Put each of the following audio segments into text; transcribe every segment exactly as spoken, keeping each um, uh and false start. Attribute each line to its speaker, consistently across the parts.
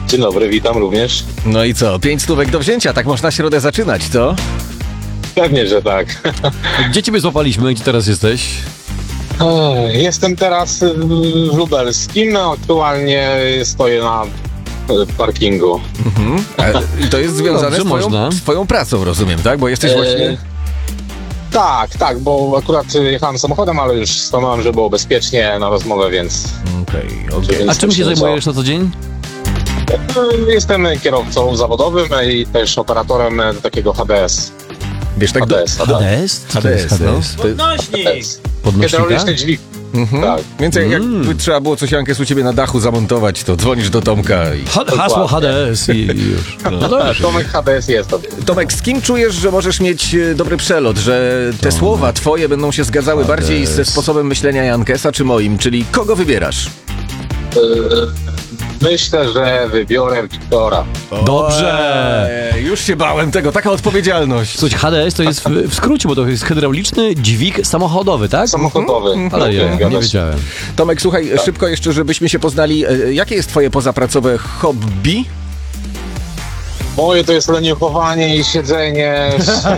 Speaker 1: Dzień dobry, witam również.
Speaker 2: No i co, pięć stówek do wzięcia, tak można środę zaczynać, co?
Speaker 1: Pewnie, że tak.
Speaker 3: Gdzie ciebie złapaliśmy? Gdzie teraz jesteś?
Speaker 1: Ech, Jestem teraz w Lubelskim, aktualnie stoję na e, parkingu.
Speaker 2: Mhm. A, i to jest związane
Speaker 3: Dobrze,
Speaker 2: z, twoją,
Speaker 3: można.
Speaker 2: z twoją pracą, rozumiem, tak? Bo jesteś
Speaker 1: E,
Speaker 2: właśnie...
Speaker 1: Tak, tak, bo akurat jechałem samochodem, ale już stanąłem, żeby było bezpiecznie na rozmowę, więc...
Speaker 2: Okej, okej.
Speaker 1: Więc
Speaker 3: A czym się
Speaker 1: myślę,
Speaker 3: zajmujesz na co dzień?
Speaker 1: e, Jestem kierowcą zawodowym i też operatorem takiego H D S.
Speaker 2: Wiesz, tak do...
Speaker 1: H D S,
Speaker 3: H D S? Co
Speaker 2: H
Speaker 3: to
Speaker 2: D
Speaker 3: jest
Speaker 2: S,
Speaker 3: H D S?
Speaker 2: no.
Speaker 4: Podnośnik!
Speaker 3: Podnośnika?
Speaker 1: Hydrauliczny dźwig.
Speaker 2: Mhm.
Speaker 1: Tak.
Speaker 2: Więc jak-
Speaker 3: Mm.
Speaker 2: jakby trzeba było coś, Jankes, u ciebie na dachu zamontować, to dzwonisz do Tomka i...
Speaker 3: Ha- hasło H D S i, i już. No dobrze.
Speaker 1: Tomek H D S jest.
Speaker 2: Tomek, z kim czujesz, że możesz mieć e, dobry przelot, że te słowa twoje będą się zgadzały bardziej ze sposobem myślenia Jankesa czy moim, czyli kogo wybierasz?
Speaker 1: Myślę, że wybiorę Wiktora.
Speaker 3: Dobrze.
Speaker 2: Eee, już się bałem tego, taka odpowiedzialność.
Speaker 3: Słuchaj, H D S to jest w, w skrócie, bo to jest hydrauliczny dźwig samochodowy, tak?
Speaker 1: Samochodowy.
Speaker 3: Ale ja
Speaker 1: Zgadza
Speaker 3: nie
Speaker 1: się.
Speaker 3: wiedziałem.
Speaker 2: Tomek, słuchaj, szybko jeszcze, żebyśmy się poznali. E, jakie jest twoje pozapracowe hobby?
Speaker 1: Moje to jest leniuchowanie i siedzenie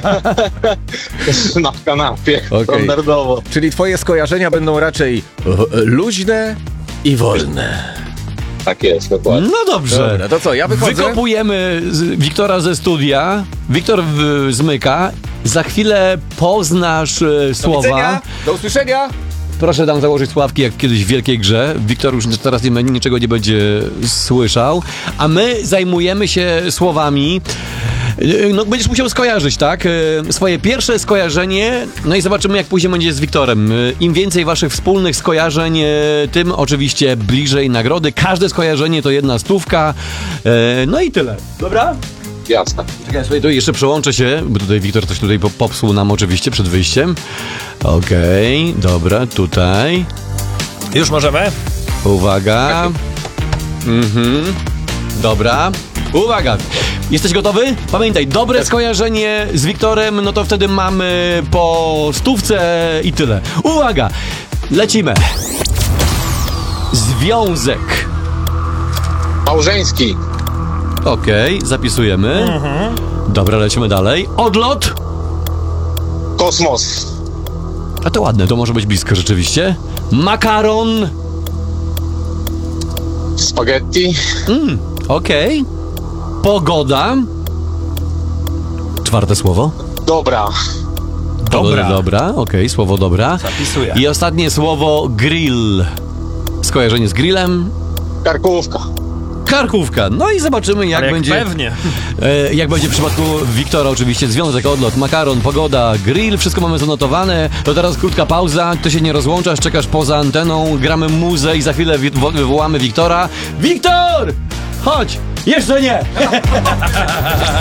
Speaker 1: na kanapie
Speaker 2: Okej.
Speaker 1: standardowo.
Speaker 2: Czyli twoje skojarzenia będą raczej e, luźne i wolne.
Speaker 1: Tak jest, dokładnie.
Speaker 3: No dobrze.
Speaker 2: Dobra, to co, ja wychodzę?
Speaker 3: Wykopujemy z Wiktora ze studia. Wiktor w, zmyka. Za chwilę poznasz e,
Speaker 2: Do
Speaker 3: słowa.
Speaker 2: widzenia, do usłyszenia.
Speaker 3: Proszę tam założyć sławki jak kiedyś w Wielkiej Grze. Wiktor już teraz nie, niczego nie będzie słyszał. A my zajmujemy się słowami. No, będziesz musiał skojarzyć, tak? E, Swoje pierwsze skojarzenie, no i zobaczymy, jak później będzie z Wiktorem. E, Im więcej waszych wspólnych skojarzeń, e, tym oczywiście bliżej nagrody. Każde skojarzenie to jedna stówka. E, No i tyle. Dobra?
Speaker 1: Jasne.
Speaker 3: Czekaj, ja sobie tu jeszcze przełączę się, bo tutaj Wiktor coś tutaj po- popsuł nam oczywiście przed wyjściem. Okej, dobra, tutaj.
Speaker 4: Już możemy?
Speaker 3: Uwaga. Mhm. Dobra. Uwaga. Jesteś gotowy? Pamiętaj, dobre skojarzenie z Wiktorem, no to wtedy mamy po stówce i tyle. Uwaga. Lecimy. Związek.
Speaker 1: Małżeński.
Speaker 3: Okej, zapisujemy. Dobra, lecimy dalej. Odlot.
Speaker 1: Kosmos.
Speaker 3: A to ładne, to może być blisko rzeczywiście. Makaron.
Speaker 1: Spaghetti.
Speaker 3: Mm, okej. Pogoda. Czwarte słowo.
Speaker 1: Dobra.
Speaker 3: Pogoda, dobra, okej, słowo dobra.
Speaker 4: Zapisuję.
Speaker 3: I ostatnie słowo grill. Skojarzenie z grillem.
Speaker 1: Karkówka.
Speaker 3: Karkówka. No i zobaczymy, jak
Speaker 4: Ale jak
Speaker 3: będzie.
Speaker 4: pewnie.
Speaker 3: E, jak będzie w przypadku Wiktora, oczywiście związek, odlot, makaron, pogoda, grill, wszystko mamy zanotowane. To teraz krótka pauza, ty się nie rozłączasz, czekasz poza anteną, gramy muzę i za chwilę wi- wo- wywołamy Wiktora. Wiktor! Chodź! Jeszcze nie!